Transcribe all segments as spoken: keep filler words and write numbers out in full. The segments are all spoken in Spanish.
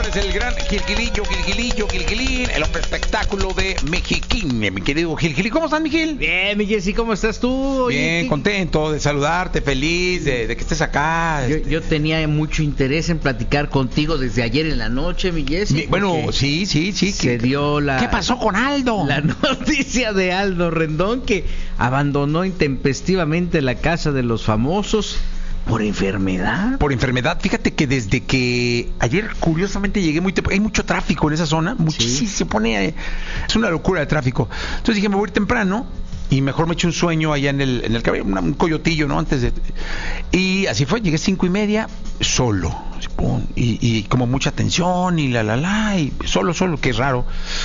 señores, el gran Gilgilillo, Gilgilillo, Gilgilín, el hombre espectáculo de Mexiquín, mi querido Gilgilín. ¿Cómo estás, Miguel? Bien, mi Jessy, ¿cómo estás tú? Oye, Bien, ¿qué? contento de saludarte, feliz de, de que estés acá. Yo, este. yo tenía mucho interés en platicar contigo desde ayer en la noche, mi Jessy. Mi- bueno, sí, sí, sí. Se que- dio la... ¿Qué pasó con Aldo? La noticia de Aldo Rendón, que abandonó intempestivamente la casa de los famosos por enfermedad. Por enfermedad. Fíjate que desde que ayer curiosamente llegué muy temprano, hay mucho tráfico en esa zona, muchísimo, se pone, eh, es una locura de tráfico. Entonces dije, me voy a ir temprano y mejor me eché un sueño allá en el, en el cabello, un coyotillo, ¿no? Antes de... Y así fue, llegué cinco y media, solo, así, pum, y, y como mucha tensión y la, la, la, y solo, solo, que es raro.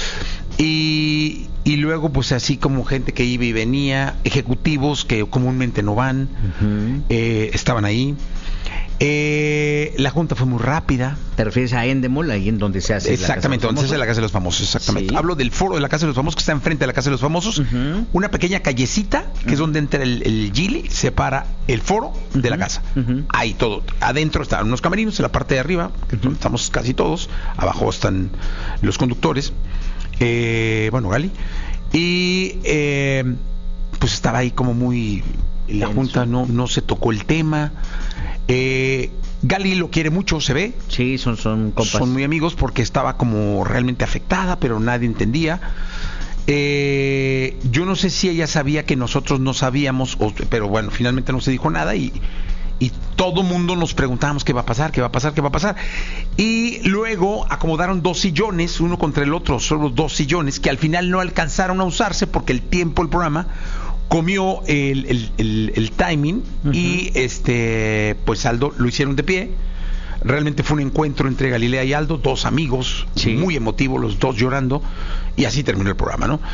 Y, y luego pues así como gente que iba y venía, ejecutivos que comúnmente no van, Uh-huh. eh, estaban ahí. Eh, la junta fue muy rápida. ¿Te refieres a Endemol, ahí en donde se hace Exactamente, la donde se hace casa la Casa de los Famosos, exactamente. Sí. Hablo del foro de la Casa de los Famosos que está enfrente de la Casa de los Famosos. Uh-huh. Una pequeña callecita que es donde entra el, el Gili, separa el foro de la Ujú, casa. ujú. Ahí todo. Adentro están unos camerinos en la parte de arriba, que Ujú. estamos casi todos. Abajo están los conductores. Eh, bueno, Gali. Y eh, pues estaba ahí como muy... La Tenso. junta no, no se tocó el tema. Eh, Gali lo quiere mucho, se ve. Sí, son, son compas. Son muy amigos porque estaba como realmente afectada, pero nadie entendía. Eh, yo no sé si ella sabía que nosotros no sabíamos, o- pero bueno, finalmente no se dijo nada y, y todo mundo nos preguntábamos qué va a pasar, qué va a pasar, qué va a pasar. Y luego acomodaron dos sillones, uno contra el otro, solo dos sillones, que al final no alcanzaron a usarse porque el tiempo, el programa, comió el, el- el- el timing. Ujú. Y este, pues Aldo lo hicieron de pie. Realmente fue un encuentro entre Galilea y Aldo, dos amigos, Sí. muy emotivos, los dos llorando, y así terminó el programa, ¿no?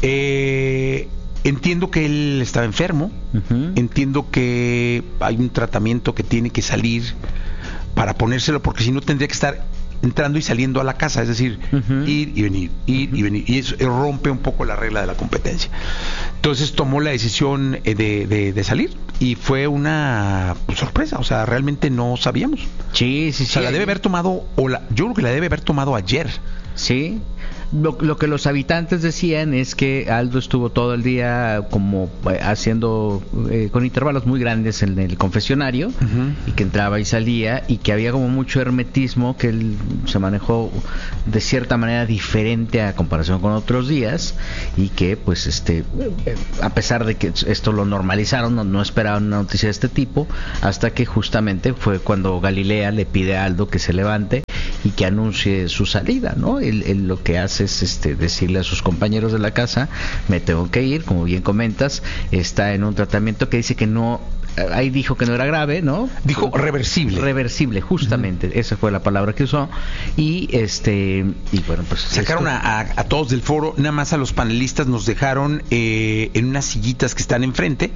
Eh, entiendo que él estaba enfermo, Ujú. entiendo que hay un tratamiento que tiene que salir para ponérselo, porque si no tendría que estar entrando y saliendo a la casa, es decir, Ujú. ir y venir, ir y venir, y eso rompe un poco la regla de la competencia. Entonces tomó la decisión eh, de, de- de salir y fue una pues, sorpresa, o sea, realmente no sabíamos. Sí, sí, O sí. sea, la debe haber tomado, o la, yo creo que la debe haber tomado ayer. Sí. Lo, lo que los habitantes decían es que Aldo estuvo todo el día como eh, haciendo eh, con intervalos muy grandes en el confesionario, Ujú. y que entraba y salía y que había como mucho hermetismo, que él se manejó de cierta manera diferente a comparación con otros días, y que pues este eh, a pesar de que esto lo normalizaron, no, no esperaban una noticia de este tipo, hasta que justamente fue cuando Galilea le pide a Aldo que se levante y que anuncie su salida, ¿no? Él, él lo que hace es este decirle a sus compañeros de la casa: me tengo que ir, como bien comentas, está en un tratamiento que dice que no, eh, ahí dijo que no era grave, ¿no? Dijo reversible. Reversible, justamente, esa fue la palabra que usó. Y este y bueno, pues Sacaron esto- a, a- a todos del foro, nada más a los panelistas nos dejaron eh, en unas sillitas que están enfrente,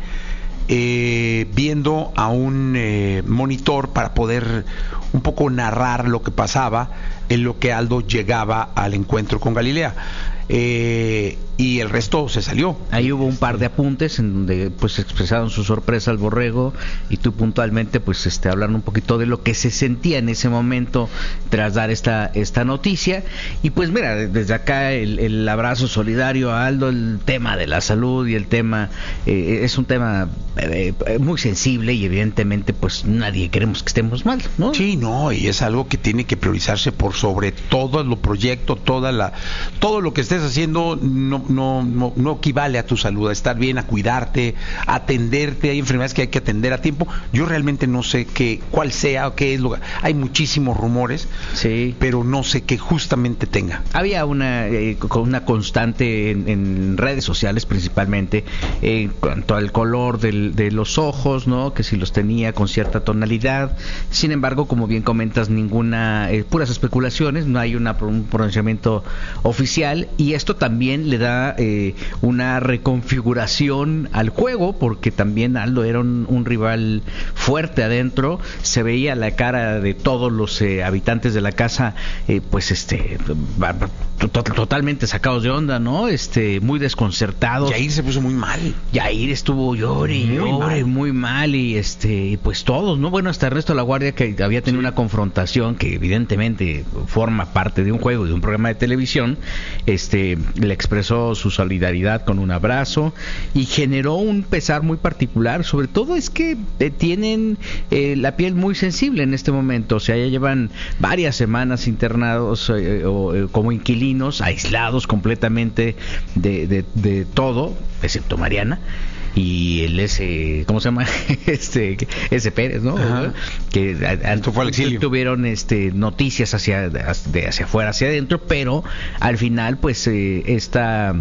eh, viendo a un eh, monitor para poder un poco narrar lo que pasaba en lo que Aldo llegaba al encuentro con Galilea. Eh, y el resto se salió. Ahí hubo un par de apuntes en donde pues expresaron su sorpresa al Borrego y tú puntualmente pues este hablaron un poquito de lo que se sentía en ese momento tras dar esta esta noticia. Y pues mira, desde acá el, el abrazo solidario a Aldo. El tema de la salud y el tema eh, es un tema eh, eh, muy sensible, y evidentemente pues nadie queremos que estemos mal, ¿no? Sí, no, y es algo que tiene que priorizarse por sobre todo los proyectos, toda la, todo lo que estés haciendo no, no, no, no equivale a tu salud, a estar bien, a cuidarte, a atenderte. Hay enfermedades que hay que atender a tiempo. Yo realmente no sé qué, cuál sea o qué es lo. Hay muchísimos rumores, Sí. pero no sé qué justamente tenga. Había una eh, con una constante en, en redes sociales principalmente eh, en cuanto al color del, de los ojos, ¿no? Que si los tenía con cierta tonalidad. Sin embargo, como bien comentas, ninguna eh, puras especulaciones, no hay una, un pronunciamiento oficial, y esto también le da eh, una reconfiguración al juego, porque también Aldo era un, un rival fuerte adentro. Se veía la cara de todos los eh, habitantes de la casa, eh, pues este va- va- to- totalmente sacados de onda, ¿no? Este, muy desconcertados. Yair se puso muy mal. Yair estuvo llore y Muy llore, mal. muy mal, y este, y pues todos, ¿no? Bueno, hasta Ernesto La Guardia, que había tenido una confrontación que evidentemente forma parte de un juego, de un programa de televisión, este le expresó su solidaridad con un abrazo y generó un pesar muy particular. Sobre todo es que eh, tienen eh, la piel muy sensible en este momento, o sea, ya llevan varias semanas internados eh, o, eh, como inquilinos, aislados completamente de, de, de todo, excepto Mariana y el S, ¿cómo se llama? este S Pérez, ¿no? Ajá. Que a, a, fue al exilio. Tuvieron este noticias hacia de hacia afuera, hacia adentro, pero al final pues eh, esta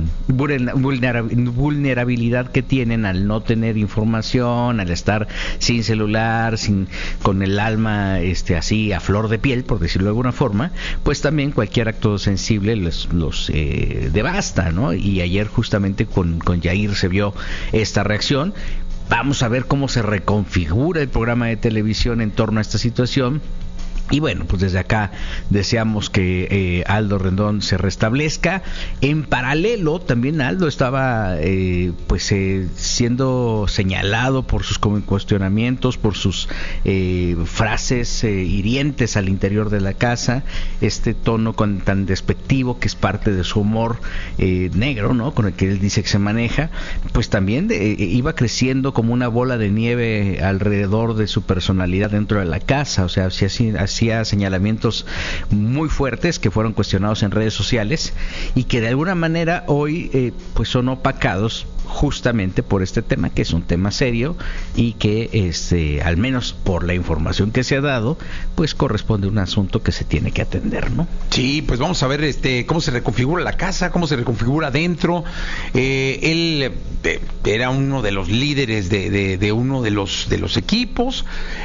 vulnerabilidad que tienen al no tener información, al estar sin celular, sin con el alma este así a flor de piel, por decirlo de alguna forma, pues también cualquier acto sensible los, los eh, devasta, ¿no? Y ayer justamente con, con Yair se vio esta reacción. Vamos a ver cómo se reconfigura el programa de televisión en torno a esta situación. Y bueno, pues desde acá deseamos que eh, Aldo Rendón se restablezca. En paralelo, también Aldo estaba eh, pues eh, siendo señalado por sus cuestionamientos, por sus eh, frases eh, hirientes al interior de la casa, este tono con, tan despectivo que es parte de su humor eh, negro, ¿no? Con el que él dice que se maneja, pues también de, eh, iba creciendo como una bola de nieve alrededor de su personalidad dentro de la casa. O sea, así, así, así hacía señalamientos muy fuertes que fueron cuestionados en redes sociales y que de alguna manera hoy eh, pues son opacados justamente por este tema, que es un tema serio y que este al menos por la información que se ha dado pues corresponde a un asunto que se tiene que atender, ¿no? Sí, pues vamos a ver este cómo se reconfigura la casa, cómo se reconfigura dentro. Eh, él eh, era uno de los líderes de, de, de uno de los de los equipos.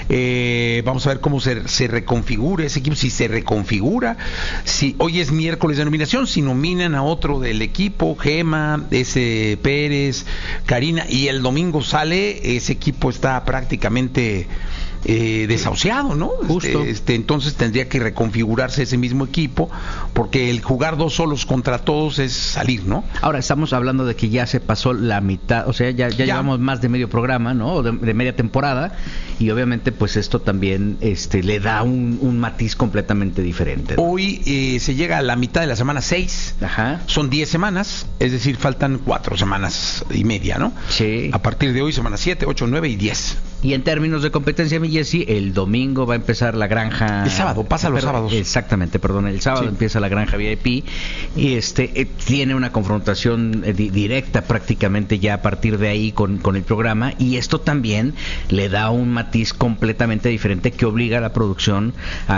Eh, vamos a ver cómo se, se reconfigura ese equipo, si se reconfigura, si hoy es miércoles de nominación, si nominan a otro del equipo, Gema, ese Pérez, Karina, y el domingo sale, ese equipo está prácticamente eh, desahuciado, ¿no? Justo. Este, este, entonces tendría que reconfigurarse ese mismo equipo, porque el jugar dos solos contra todos es salir, ¿no? Ahora estamos hablando de que ya se pasó la mitad, o sea, ya, ya, ya. llevamos más de medio programa, ¿no? De, de media temporada, y obviamente pues esto también este le da un, un matiz completamente diferente, ¿no? Hoy eh, se llega a la mitad de la semana seis. Ajá. Son diez semanas, es decir, faltan cuatro semanas y media, ¿no? Sí. A partir de hoy, semana siete, ocho, nueve y diez. Y en términos de competencia, mi Jessy, el domingo va a empezar la granja. El sábado, pasa los Pero, sábados. Exactamente, perdón, el sábado sí. Empieza la granja V I P y este eh, tiene una confrontación eh, di- directa prácticamente ya a partir de ahí con, con el programa, y esto también le da un matiz completamente diferente que obliga a la producción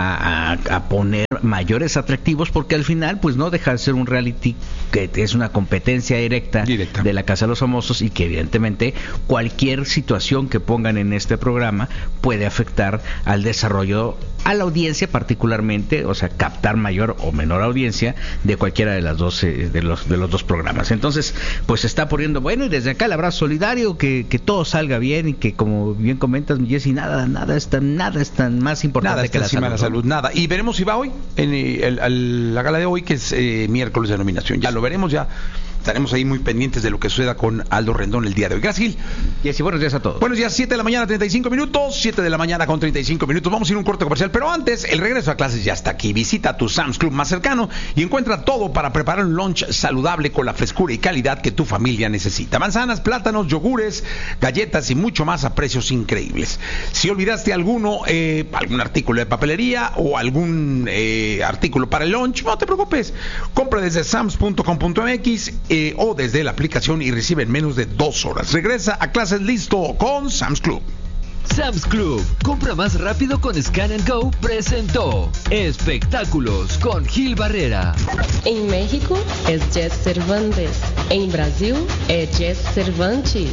a, a, a poner mayores atractivos, porque al final pues no deja de ser un reality que es una competencia directa, directa de la Casa de los Famosos, y que evidentemente cualquier situación que pongan en este programa puede afectar al desarrollo, a la audiencia particularmente, o sea, captar mayor o menor audiencia de cualquiera de las dos eh, de los de los dos programas. Entonces, pues se está poniendo bueno, y desde acá el abrazo solidario, que, que todo salga bien, y que, como bien comentas, Jessy, nada nada es tan nada es tan más importante nada que la salud, de la salud, nada. Y veremos si va hoy en el, el, la gala de hoy, que es eh, miércoles de nominación. Ya lo veremos, ya estaremos ahí muy pendientes de lo que suceda con Aldo Rendón el día de hoy. Gracias, Gil. Jessy, buenos días a todos. Buenos días, siete de la mañana, treinta y cinco minutos, siete de la mañana con treinta y cinco minutos. Vamos a ir a un corte comercial, pero antes, el regreso a clases ya está aquí. Visita tu Sam's Club más cercano y encuentra todo para preparar un lunch saludable con la frescura y calidad que tu familia necesita. Manzanas, plátanos, yogures, galletas y mucho más a precios increíbles. Si olvidaste alguno, eh, algún artículo de papelería o algún eh, artículo para el lunch, no te preocupes. Compra desde sams punto com punto m x eh, o desde la aplicación y recibe en menos de dos horas. Regresa a clases listo con Sam's Club. Sam's Club, compra más rápido con Scan and Go, presentó Espectáculos con Gil Barrera. En México es Jess Cervantes. En Brasil es Jess Cervantes.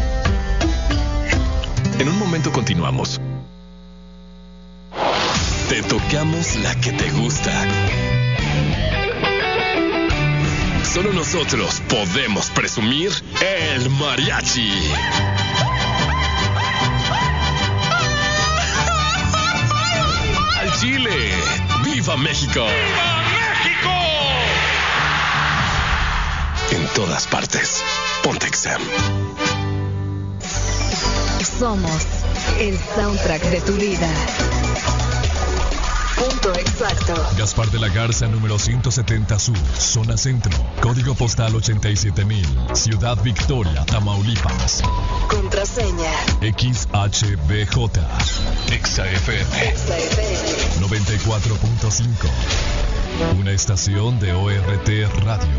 En un momento continuamos. Te tocamos la que te gusta. Solo nosotros podemos presumir el mariachi. Al Chile. ¡Viva México! ¡Viva México! En todas partes. Ponte Exam. Somos el soundtrack de tu vida. Punto exacto. Gaspar de la Garza, número ciento setenta Sur, zona centro. Código postal ochenta y siete mil. Ciudad Victoria, Tamaulipas. Contraseña. X H B J. Exa F M. Exa F M. noventa y cuatro punto cinco. Una estación de O R T Radio.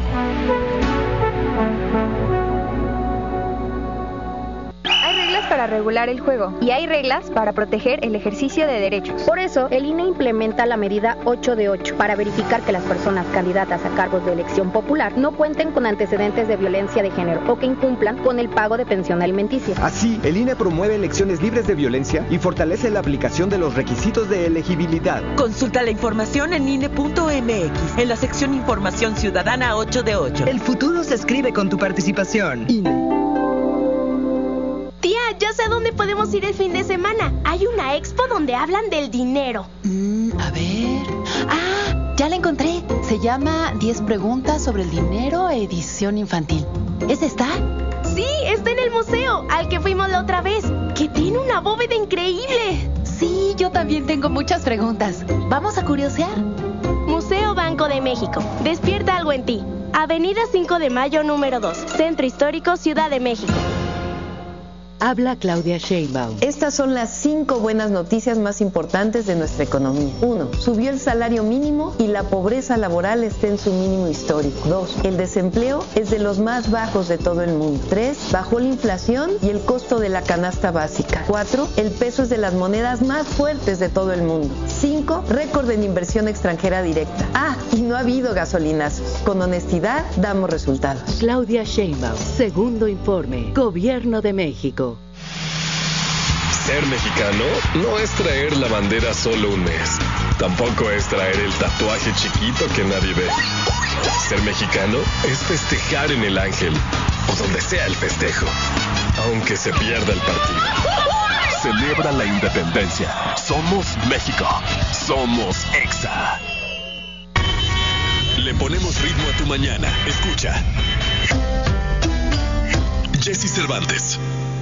Para regular el juego y hay reglas para proteger el ejercicio de derechos. Por eso, el I N E implementa la medida ocho de ocho para verificar que las personas candidatas a cargos de elección popular no cuenten con antecedentes de violencia de género o que incumplan con el pago de pensión alimenticia. Así, el I N E promueve elecciones libres de violencia y fortalece la aplicación de los requisitos de elegibilidad. Consulta la información en I N E punto M X en la sección Información Ciudadana ocho de ocho. El futuro se escribe con tu participación. I N E. Tía, ya sé a dónde podemos ir el fin de semana. Hay una expo donde hablan del dinero. Mm, a ver... Ah, ya la encontré. Se llama diez preguntas sobre el dinero, edición infantil. ¿Es esta? Sí, está en el museo, al que fuimos la otra vez, que tiene una bóveda increíble. Sí, yo también tengo muchas preguntas. ¿Vamos a curiosear? Museo Banco de México. Despierta algo en ti. Avenida cinco de Mayo, número dos. Centro Histórico, Ciudad de México. Habla Claudia Sheinbaum. Estas son las cinco buenas noticias más importantes de nuestra economía. Uno, subió el salario mínimo y la pobreza laboral está en su mínimo histórico. Dos, el desempleo es de los más bajos de todo el mundo. Tres, bajó la inflación y el costo de la canasta básica. Cuatro, el peso es de las monedas más fuertes de todo el mundo. Cinco, récord en inversión extranjera directa. Ah, y no ha habido gasolinazos. Con honestidad damos resultados. Claudia Sheinbaum, segundo informe, Gobierno de México. Ser mexicano no es traer la bandera solo un mes. Tampoco es traer el tatuaje chiquito que nadie ve. Ser mexicano es festejar en el Ángel o donde sea el festejo, aunque se pierda el partido. Celebra la independencia. Somos México. Somos Exa. Le ponemos ritmo a tu mañana. Escucha. Jesse Cervantes.